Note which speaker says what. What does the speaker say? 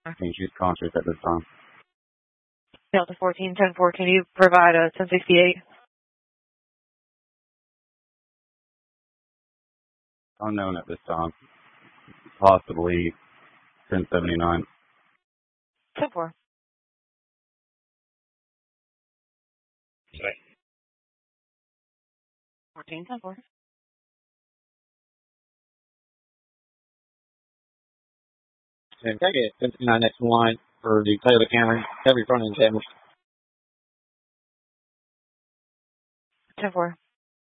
Speaker 1: She's conscious at this time.
Speaker 2: Delta 14, 10-4, can you provide a 1068?
Speaker 1: Unknown at this time. Possibly 1079.
Speaker 2: 10-4.
Speaker 3: Sorry.
Speaker 2: 14, 10-4.
Speaker 3: And take it, 1059 next in line for the Toyota Camry, heavy front end damage.
Speaker 2: 10-4.